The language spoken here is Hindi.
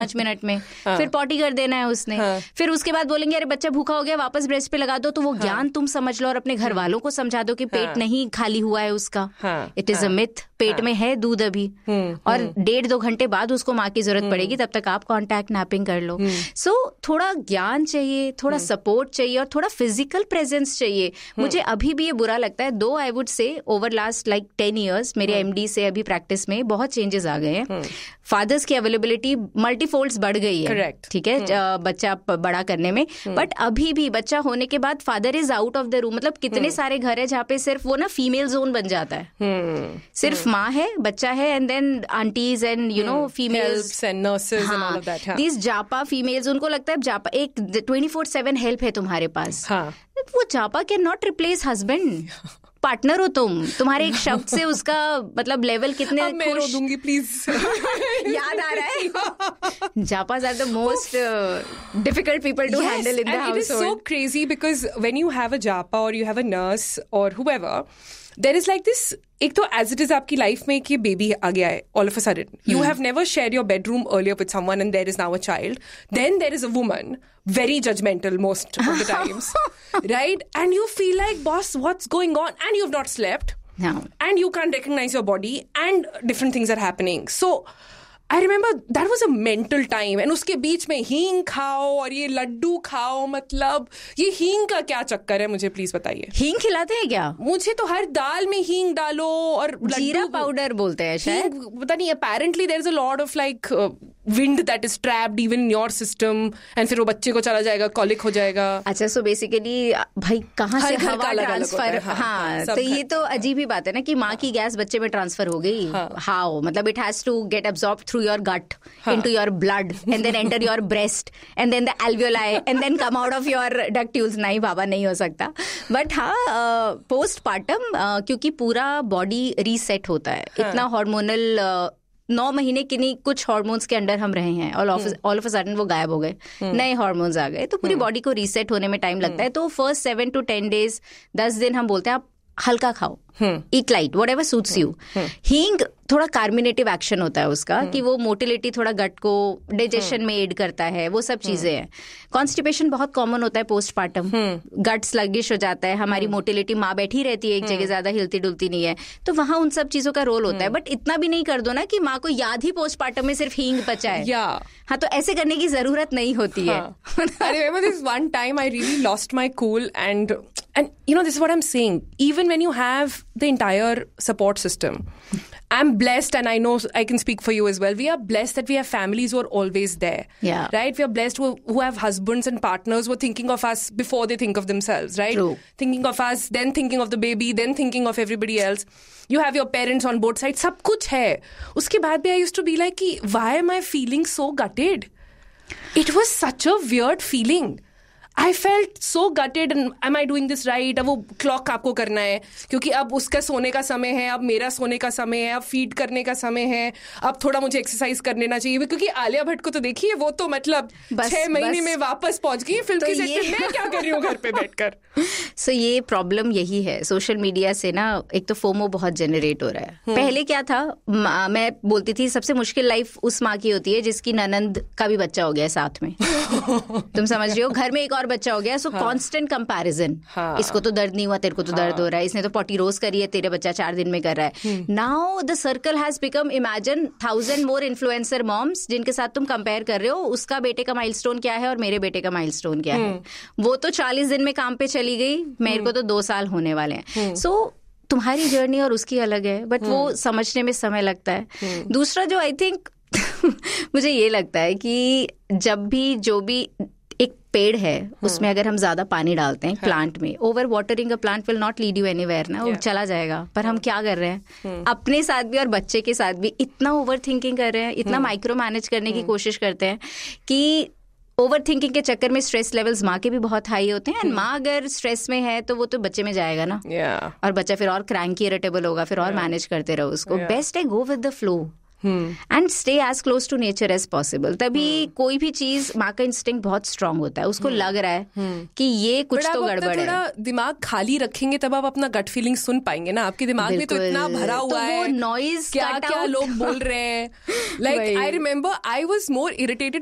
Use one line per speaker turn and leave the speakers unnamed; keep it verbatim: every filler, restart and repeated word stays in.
पांच मिनट में, फिर पॉटी कर देना है उसने, फिर उसके बाद बोलेंगे अरे बच्चा भूखा हो गया वापस ब्रेस्ट पे लगा दो, तो वो ज्ञान तुम समझ लो और अपने घर वालों को समझा दो कि पेट नहीं खाली हुआ है उसका, इट इज अ मिथ, पेट में है दूध अभी, और डेढ़ दो घंटे बाद उसको माँ की जरूरत पड़ेगी, तब तक आप कॉन्टैक्ट नैपिंग कर लो। सो थोड़ा ज्ञान चाहिए, थोड़ा सपोर्ट चाहिए और थोड़ा फिजिकल प्रेजेंस चाहिए। मुझे अभी भी ये बुरा लगता है, दो I would say over last like ten years मेरे एमडी से अभी प्रैक्टिस में बहुत चेंजेस आ गए हैं। फादर्स की अवेलेबिलिटी मल्टीफोल्ड्स बढ़ गई है, ठीक है, बच्चा बड़ा करने में, बट अभी भी बच्चा होने के बाद father is out of the room. मतलब कितने सारे घर है जहाँ पे सिर्फ वो ना फीमेल जोन बन जाता है, सिर्फ माँ है, बच्चा है, and then aunties and you know females
and nurses and all of that.
These जापा females, उनको लगता है जापा एक ट्वेंटी फोर सेवन हेल्प है तुम्हारे पास। हाँ. वो जापा can not replace husband. Partner हो तुम, तुम्हारे एक शब्द से उसका मतलब लेवल कितने
अब मैं रो दूंगी प्लीज।
याद आ रहा है जापास are the most difficult people to handle in the household.
It is so crazy because when you have a japa or you have a nurse or whoever, there is like this, एक तो as it is आपकी लाइफ में कि बेबी आ गया है all of a sudden, you hmm. have never shared your bedroom earlier with someone and there is now a child, then there is a woman very judgmental most of the times, right? And you feel like, boss, what's going on? And you've not slept,
no,
and you can't recognize your body and different things are happening. So I remember that was a mental time, and उसके बीच में हींग खाओ और ये लड्डू खाओ, मतलब ये हींग का क्या चक्कर है, मुझे प्लीज बताइए।
हींग खिलाते हैं क्या?
मुझे तो हर दाल में हींग डालो और
जीरा पाउडर बोलते हैं शायद,
पता नहीं, apparently there is a lot of like uh, wind that is trapped even in your system, and फिर वो बच्चे को चला जाएगा, कॉलिक हो जाएगा।
अच्छा, सो बेसिकली भाई कहाँ से हवा ट्रांसफर, हाँ, तो ये तो अजीब ही बात है ना कि माँ की गैस बच्चे में ट्रांसफर हो गई, हाउ, मतलब it has to get absorbed through your gut, huh. into your blood, and then enter your breast, and then the alveoli, and then come out of your ductules. नहीं बाबा, नहीं हो सकता। बट हाँ, पोस्टपार्टम क्योंकि पूरा बॉडी रीसेट होता है, huh. इतना हार्मोनल नौ महीने किन्हीं कुछ हार्मोन्स के अंडर हम रहे हैं, ऑल ऑफ अ सडन वो गायब हो गए, नए हार्मोन्स आ गए, तो पूरी बॉडी को रीसेट होने में टाइम लगता है। तो first seven to ten days दस दिन हम बोलते हैं आप हल्का खाओ, ईट light, what ever suits you. हींग थोड़ा कार्मिनेटिव एक्शन होता है उसका, कि वो मोटिलिटी थोड़ा गट को डाइजेशन में एड करता है, वो सब चीजें हैं। कॉन्स्टिपेशन बहुत कॉमन होता है पोस्टपार्टम, गट स्लगिश हो जाता है, हमारी मोटिलिटी, माँ बैठी रहती है एक जगह, ज्यादा हिलती डुलती नहीं है, तो वहां उन सब चीजों का रोल होता है। बट इतना भी नहीं कर दो ना कि माँ को याद ही पोस्टपार्टम में सिर्फ हींग बचा है, हाँ, तो ऐसे करने की जरूरत नहीं होती है।
I remember this one time I really lost my cool, and and you know this is what I'm saying, even when you have the entire support system, I'm blessed, and I know I can speak for you as well. We are blessed that we have families who are always there.
Yeah.
Right? We are blessed who, who have husbands and partners who are thinking of us before they think of themselves, right?
True.
Thinking of us, then thinking of the baby, then thinking of everybody else. You have your parents on both sides. सब कुछ है. उसके बाद भी I used to be like, why am I feeling so gutted? It was such a weird feeling. I felt so gutted, and am I doing this right? अब वो क्लॉक आपको करना है, क्योंकि अब उसका सोने का समय है, अब मेरा सोने का समय है, अब फीड करने का समय है, अब थोड़ा मुझे एक्सरसाइज कर लेना चाहिए, क्योंकि आलिया भट्ट को तो देखिए, वो तो मतलब छह महीने में वापस पहुंच गई फिल्म की सेट पे, मैं क्या कर रही हूँ घर पे बैठकर।
सो so, ये प्रॉब्लम यही है, सोशल मीडिया से ना एक तो फोमो बहुत जनरेट हो रहा है। पहले क्या था, मैं बोलती थी सबसे मुश्किल लाइफ उस माँ की होती है जिसकी ननंद का भी बच्चा हो गया साथ में। तुम समझ रही हो, घर में एक और बच्चा हो गया, सो कांस्टेंट कंपैरिजन, इसको तो दर्द नहीं हुआ, तेरे को तो दर्द हो रहा है, इसने तो पॉटी रोज करी है, तेरे बच्चा चार दिन में कर रहा है। Now the circle has become, imagine thousand more influencer moms जिनके साथ तुम कंपेयर कर रहे हो, उसका बेटे का माइलस्टोन क्या है और मेरे बेटे का माइलस्टोन क्या है। वो तो चालीस दिन में काम पे चली गई, मेरे को तो दो साल होने वाले हैं। सो so, तुम्हारी जर्नी और उसकी अलग है, बट वो समझने में समय लगता है। दूसरा जो आई थिंक मुझे ये लगता है कि जब भी जो भी एक पेड़ है उसमें अगर हम ज्यादा पानी डालते हैं, प्लांट में over watering a plant will not lead you anywhere ना, वो चला जाएगा। पर हम क्या कर रहे हैं अपने साथ भी और बच्चे के साथ भी, इतना ओवर थिंकिंग कर रहे हैं, इतना माइक्रो मैनेज करने की कोशिश करते हैं कि ओवर थिंकिंग के चक्कर में स्ट्रेस लेवल्स माँ के भी बहुत हाई होते हैं। एंड माँ अगर स्ट्रेस में है तो वो तो बच्चे में जाएगा ना,
yeah.
और बच्चा फिर और क्रैंकी इरिटेबल होगा, फिर और मैनेज करते रहो उसको। बेस्ट है go with the flow, and stay as close to nature as possible. तभी hmm. कोई भी चीज, माँ का इंस्टिंक्ट बहुत स्ट्रांग होता है, उसको hmm. लग रहा है hmm. कि ये कुछ तो गड़बड़ है.
थोड़ा दिमाग खाली रखेंगे तब आप अपना गट फीलिंग सुन पाएंगे ना. आपके दिमाग में तो इतना भरा हुआ तो है,
नॉइज
क्या क्या लोग बोल रहे हैं. Like I remember I was more irritated